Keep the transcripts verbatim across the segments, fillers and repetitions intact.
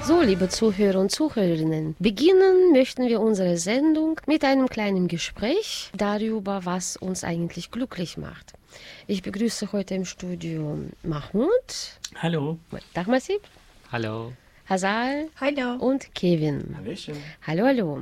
So, liebe Zuhörer und Zuhörerinnen, beginnen möchten wir unsere Sendung mit einem kleinen Gespräch darüber, was uns eigentlich glücklich macht. Ich begrüße heute im Studio Mahmoud. Hallo. Dachmasib. Hallo. Hazal. Hallo. Und Kevin. Hallöchen. Hallo, hallo.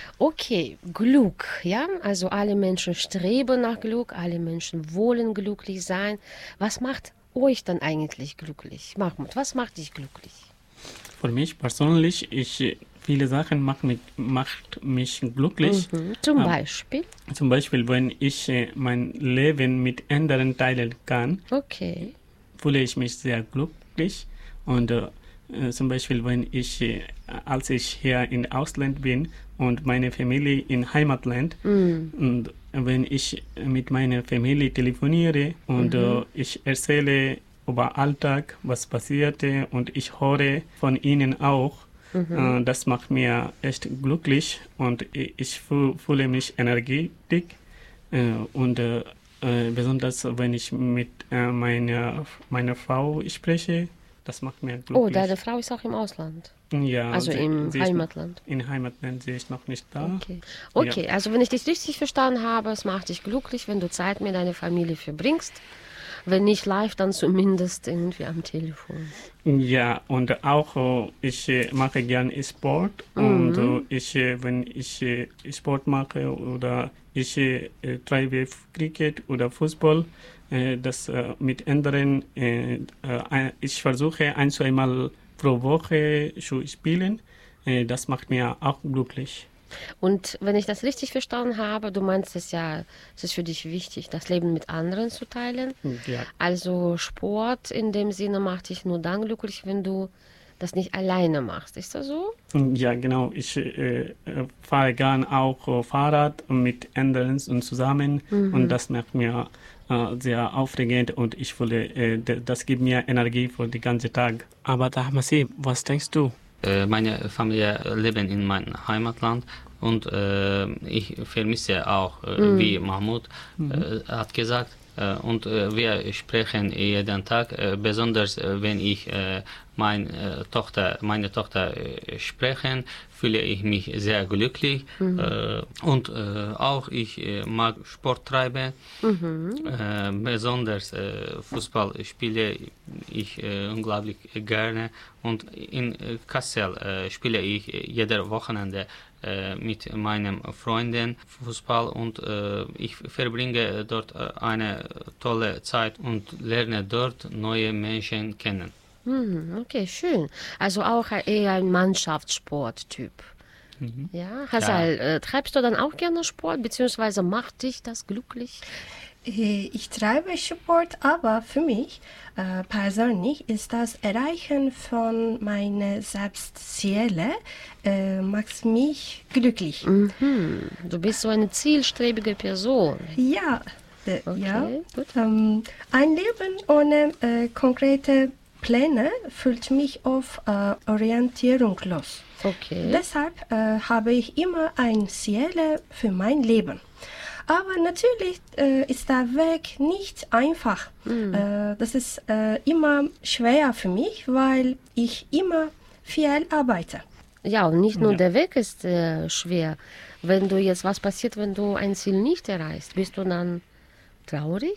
Okay, Glück, ja, also alle Menschen streben nach Glück, alle Menschen wollen glücklich sein. Was macht euch dann eigentlich glücklich? Mahmoud, was macht dich glücklich? Für mich persönlich, ich, viele Sachen macht mich, macht mich glücklich. Mhm. Zum Ähm, Beispiel? Zum Beispiel, wenn ich äh, mein Leben mit anderen teilen kann, Okay. fühle ich mich sehr glücklich. Und äh, äh, zum Beispiel, wenn ich, äh, als ich hier im Ausland bin und meine Familie im Heimatland, Mhm. und wenn ich mit meiner Familie telefoniere und Mhm. äh, ich erzähle über Alltag, was passierte und ich höre von ihnen auch. Mhm. Äh, das macht mir echt glücklich und ich, ich fühl, fühle mich energetisch äh, und äh, äh, besonders wenn ich mit äh, meiner, meiner Frau spreche, das macht mir glücklich. Oh, deine Frau ist auch im Ausland. Ja, Also sie- im sie ist- Heimatland. Im Heimatland, sie ist noch nicht da. Okay. Okay, also wenn ich dich richtig verstanden habe, es macht dich glücklich, wenn du Zeit mit deiner Familie verbringst. Wenn nicht live, dann zumindest irgendwie am Telefon. Ja, und auch äh, ich äh, mache gerne Sport und äh, ich, äh, wenn ich äh, Sport mache oder ich äh, äh, treibe Cricket oder Fußball, äh, das äh, mit anderen, äh, äh, ich versuche ein, zweimal pro Woche zu spielen. Äh, das macht mir auch glücklich. Und wenn ich das richtig verstanden habe, du meinst es ja, es ist für dich wichtig, das Leben mit anderen zu teilen. Ja. Also Sport in dem Sinne macht dich nur dann glücklich, wenn du das nicht alleine machst. Ist das so? Ja, genau. Ich äh, äh, fahre gern auch äh, Fahrrad mit anderen und zusammen und das macht mir äh, sehr aufregend und ich fühle, äh, d- das gibt mir Energie für den ganzen Tag. Aber Dahmasi, was denkst du? Äh, Meine Familie lebt in meinem Heimatland und äh, ich vermisse auch, äh, wie Mahmoud äh, hat gesagt. Äh, und äh, wir sprechen jeden Tag, äh, besonders äh, wenn ich äh, mein, äh, Tochter, meine Tochter äh, spreche, fühle ich mich sehr glücklich. Äh, und äh, auch ich äh, mag Sport treiben, äh, besonders äh, Fußball spiele ich äh, unglaublich gerne. Und in äh, Kassel äh, spiele ich äh, jede Wochenende äh, mit meinen Freunden Fußball und äh, ich verbringe dort äh, eine tolle Zeit und lerne dort neue Menschen kennen. Hm, okay, schön. Also auch eher ein Mannschaftssporttyp. Ja, Hasal, äh, treibst du dann auch gerne Sport, beziehungsweise macht dich das glücklich? Äh, Ich treibe Sport, aber für mich äh, persönlich ist das Erreichen von meiner Selbstziele äh, macht mich glücklich. Mhm. Du bist so eine zielstrebige Person. Ja, äh, Okay, ja. gut. Ähm, ein Leben ohne äh, konkrete Pläne fühlt mich oft äh, orientierungslos. Okay. Deshalb äh, habe ich immer ein Ziel für mein Leben. Aber natürlich äh, ist der Weg nicht einfach. Äh, das ist äh, immer schwer für mich, weil ich immer viel arbeite. Ja, und nicht nur Ja. der Weg ist äh, schwer. Wenn du jetzt, was passiert, wenn du ein Ziel nicht erreichst? Bist du dann traurig?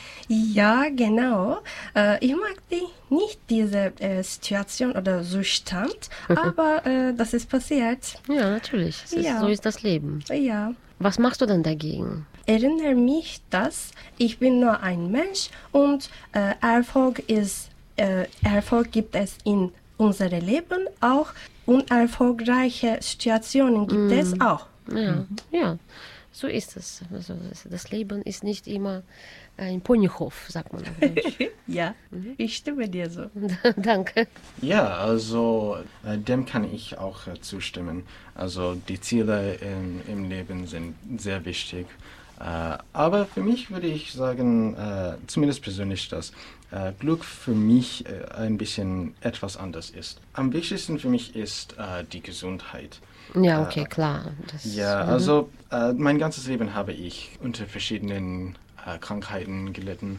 Ja, genau. Äh, ich mag die, nicht diese äh, Situation oder Zustand, aber äh, das ist passiert. Ja, natürlich. Es ist, Ja. So ist das Leben. Ja. Was machst du dann dagegen? Erinnere mich, dass ich bin nur ein Mensch und äh, Erfolg ist äh, Erfolg gibt es in unserem Leben auch, unerfolgreiche Situationen gibt es auch. Ja, ja, so ist es. Also das- das Leben ist nicht immer ein Ponyhof, sagt man auf Deutsch. Ja, ich stimme dir so. Danke. Ja, also äh, dem kann ich auch äh, zustimmen. Also die Ziele im, im Leben sind sehr wichtig. Äh, aber für mich würde ich sagen, äh, zumindest persönlich, dass äh, Glück für mich äh, ein bisschen etwas anders ist. Am wichtigsten für mich ist äh, die Gesundheit. Ja, okay, klar. Das, Ja, mhm. also äh, mein ganzes Leben habe ich unter verschiedenen äh, Krankheiten gelitten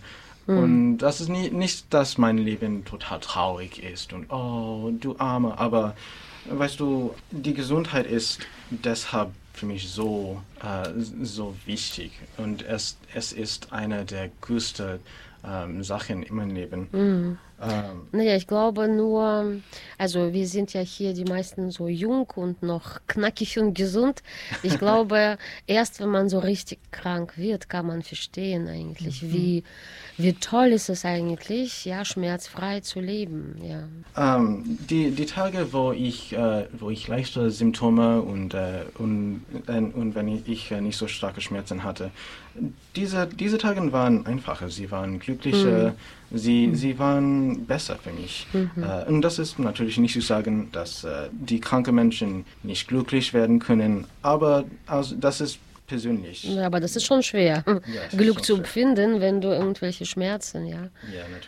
Und das ist nie, nicht, dass mein Leben total traurig ist und oh, du Arme, aber weißt du, die Gesundheit ist deshalb für mich so, äh, so wichtig und es, es ist eine der größten ähm, Sachen in meinem Leben. Mhm. Ähm, Naja, ich glaube nur, also wir sind ja hier die meisten so jung und noch knackig und gesund. Ich glaube, erst wenn man so richtig krank wird, kann man verstehen eigentlich, wie, wie toll ist es eigentlich, ja, schmerzfrei zu leben, ja. Ähm, die, die Tage, wo ich, äh, wo ich leichte Symptome und, äh, und, äh, und wenn ich, ich äh, nicht so starke Schmerzen hatte, diese, diese Tage waren einfacher, sie waren glücklicher, mhm. sie, mhm. sie waren besser für mich. Mhm. Äh, und das ist natürlich nicht zu sagen, dass äh, die kranken Menschen nicht glücklich werden können, aber also, das ist persönlich. Ja, aber das ist schon schwer, Ja, Glück schon zu schwer. empfinden, wenn du irgendwelche Schmerzen, ja. Ja, natürlich.